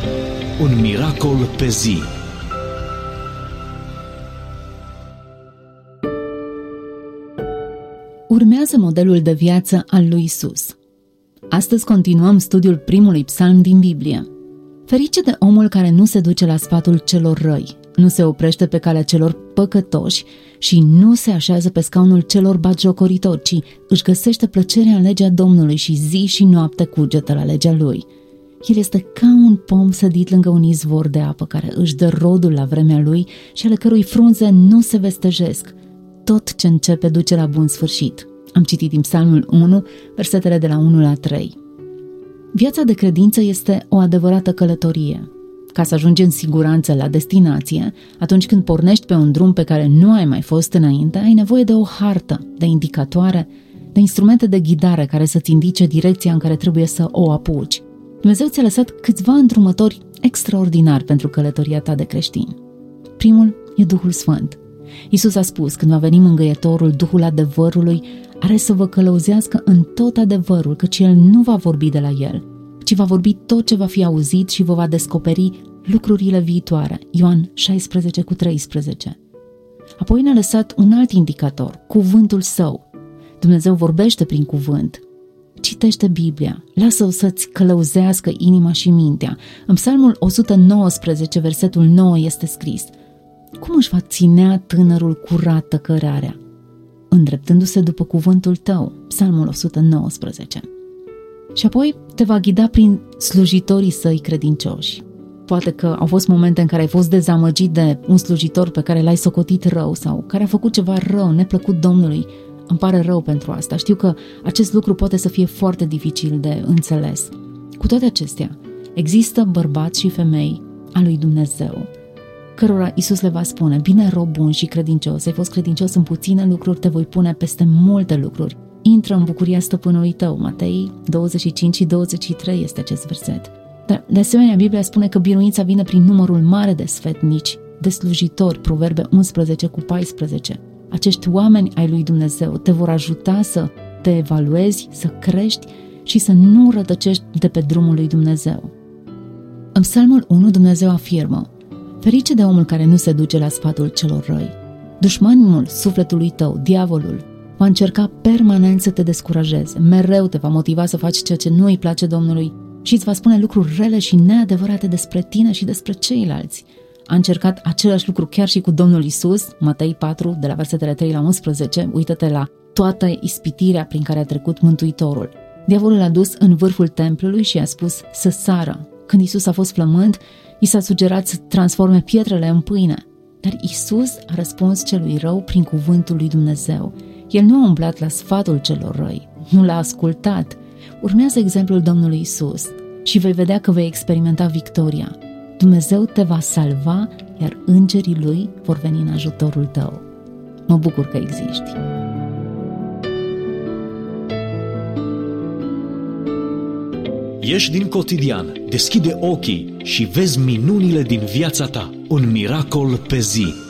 Un miracol pe zi. Urmează modelul de viață al lui Isus. Astăzi continuăm studiul primului psalm din Biblie. Ferice de omul care nu se duce la sfatul celor răi, nu se oprește pe calea celor păcătoși și nu se așează pe scaunul celor batjocoritori, ci își găsește plăcerea în legea Domnului și zi și noapte cugetă la legea lui. El este ca un pom sădit lângă un izvor de apă care își dă rodul la vremea lui și ale cărui frunze nu se vestejesc. Tot ce începe duce la bun sfârșit. Am citit din Psalmul 1, versetele de la 1 la 3. Viața de credință este o adevărată călătorie. Ca să ajungi în siguranță la destinație, atunci când pornești pe un drum pe care nu ai mai fost înainte, ai nevoie de o hartă, de indicatoare, de instrumente de ghidare care să-ți indice direcția în care trebuie să o apuci. Dumnezeu ți-a lăsat câțiva îndrumători extraordinari pentru călătoria ta de creștin. Primul e Duhul Sfânt. Iisus a spus, când va veni mângâietorul, Duhul adevărului, are să vă călăuzească în tot adevărul, căci El nu va vorbi de la El, ci va vorbi tot ce va fi auzit și vă va descoperi lucrurile viitoare. Ioan 16:13. Apoi ne-a lăsat un alt indicator, cuvântul Său. Dumnezeu vorbește prin cuvânt. Citește Biblia, lasă-o să-ți călăuzească inima și mintea. În Psalmul 119, versetul 9 este scris: cum își va ținea tânărul curat tăcărarea? Îndreptându-se după cuvântul tău. Psalmul 119. Și apoi te va ghida prin slujitorii săi credincioși. Poate că au fost momente în care ai fost dezamăgit de un slujitor pe care l-ai socotit rău sau care a făcut ceva rău, neplăcut Domnului. Îmi pare rău pentru asta. Știu că acest lucru poate să fie foarte dificil de înțeles. Cu toate acestea, există bărbați și femei a lui Dumnezeu cărora Iisus le va spune: bine, rob bun și credincios, ai fost credincios în puține lucruri, te voi pune peste multe lucruri. Intră în bucuria stăpânului tău. Matei 25 și 23 este acest verset. Dar, de asemenea, Biblia spune că biruința vine prin numărul mare de sfetnici, de slujitori, Proverbe 11:14. Acești oameni ai lui Dumnezeu te vor ajuta să te evaluezi, să crești și să nu rătăcești de pe drumul lui Dumnezeu. În Psalmul 1 Dumnezeu afirmă: ferice de omul care nu se duce la sfatul celor răi. Dușmanul sufletului tău, diavolul, va încerca permanent să te descurajeze, mereu te va motiva să faci ceea ce nu îi place Domnului și îți va spune lucruri rele și neadevărate despre tine și despre ceilalți. A încercat același lucru chiar și cu Domnul Iisus, Matei 4, de la versetele 3 la 11, uită-te la toată ispitirea prin care a trecut Mântuitorul. Diavolul l-a dus în vârful templului și i-a spus să sară. Când Iisus a fost flămând, i s-a sugerat să transforme pietrele în pâine. Dar Iisus a răspuns celui rău prin cuvântul lui Dumnezeu. El nu a umblat la sfatul celor răi, nu l-a ascultat. Urmează exemplul Domnului Iisus și vei vedea că vei experimenta victoria. Dumnezeu te va salva, iar îngerii Lui vor veni în ajutorul tău. Mă bucur că existi. Ieși din cotidian, deschide ochii și vezi minunile din viața ta. Un miracol pe zi.